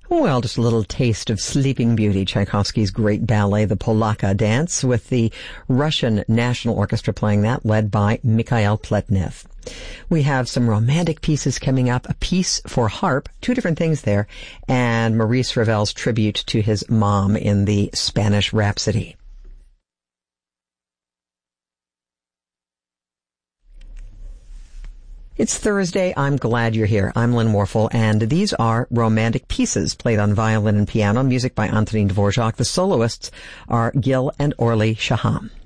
Well, just a little taste of Sleeping Beauty, Tchaikovsky's great ballet, the Polaka Dance, with the Russian National Orchestra playing that, led by Mikhail Pletnev. We have some romantic pieces coming up, a piece for harp, two different things there, and Maurice Ravel's tribute to his mom in the Spanish Rhapsody. It's Thursday. I'm glad you're here. I'm Lynn Warfel, and these are romantic pieces played on violin and piano, music by Antonin Dvorak. The soloists are Gil and Orly Shaham.